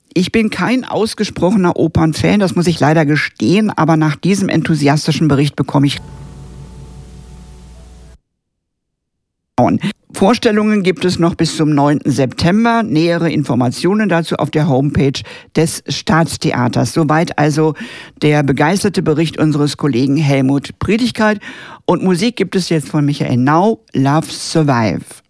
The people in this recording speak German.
Ich bin kein ausgesprochener Opernfan, das muss ich leider gestehen, aber nach diesem enthusiastischen Bericht bekomme ich Vorstellungen gibt es noch bis zum 9. September. Nähere Informationen dazu auf der Homepage des Staatstheaters. Soweit also der begeisterte Bericht unseres Kollegen Helmut Priedigkeit. Und Musik gibt es jetzt von Michael Nau, Love Survive.